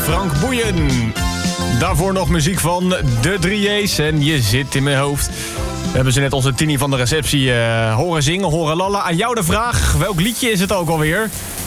Frank Boeien. Daarvoor nog muziek van de 3J's en Je zit in mijn hoofd. We hebben ze net onze Tini van de receptie horen zingen, horen lallen. Aan jou de vraag, welk liedje is het ook alweer?